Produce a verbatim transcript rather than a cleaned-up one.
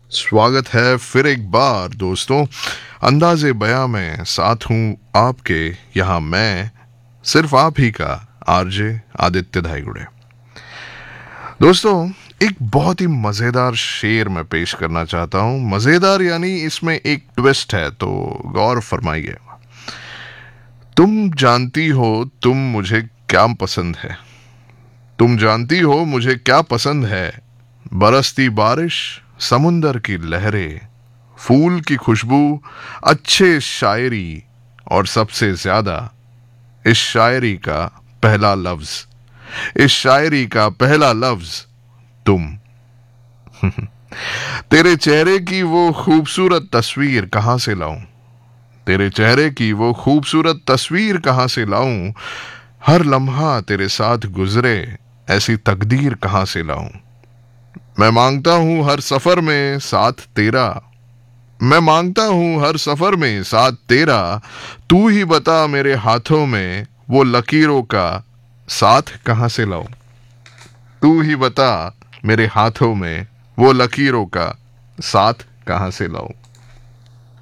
स्वागत है फिर एक बार दोस्तों। अंदाज़े बयां में साथ हूं आपके, यहाँ मैं सिर्फ आप ही का आरजे आदित्य धाईगुड़े। दोस्तों, एक बहुत ही मज़ेदार शेर मैं पेश करना चाहता हूं। मज़ेदार यानी इसमें एक ट्विस्ट है, तो गौर फरमाइए। तुम जानती हो तुम मुझे क्या पसंद है, तुम जानती हो मुझे क्या पसंद है। बरसती बारिश, समुंदर की लहरें, फूल की खुशबू, अच्छे शायरी और सबसे ज्यादा इस शायरी का पहला लफ्ज, इस शायरी का पहला लफ्ज तुम। तेरे चेहरे की वो खूबसूरत तस्वीर कहां से लाऊं, तेरे चेहरे की वो खूबसूरत तस्वीर कहां से लाऊं। हर लम्हा तेरे साथ गुजरे, ऐसी तकदीर कहां से लाऊं। मैं मांगता हूं हर सफर में साथ तेरा, मैं मांगता हूं हर सफर में साथ तेरा। तू ही बता मेरे हाथों में वो लकीरों का साथ कहां से लाऊं। तू ही बता मेरे हाथों में वो लकीरों का साथ कहां से लाऊं।